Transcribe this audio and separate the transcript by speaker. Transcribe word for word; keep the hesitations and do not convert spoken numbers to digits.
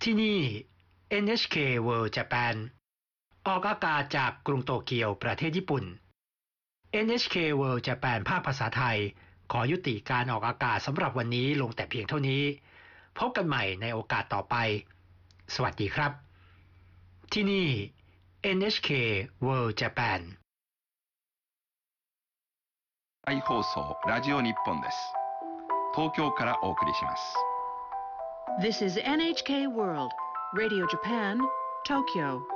Speaker 1: ที่นี่ เอ็น เอช เค World Japan ออกอากาศจากกรุงโตเกียวประเทศญี่ปุ่น เอ็น เอช เค World Japan ภาคภาษาไทยขอยุติการออกอากาศสำหรับวันนี้ลงแต่เพียงเท่านี้พบกันใหม่ในโอกาสต่อไปสวัสดีครับที่นี่ เอ็น เอช เค World Japan
Speaker 2: 再放送ラジオ日本です。東京からお送りします。
Speaker 3: This is エヌエイチケー World Radio Japan, Tokyo.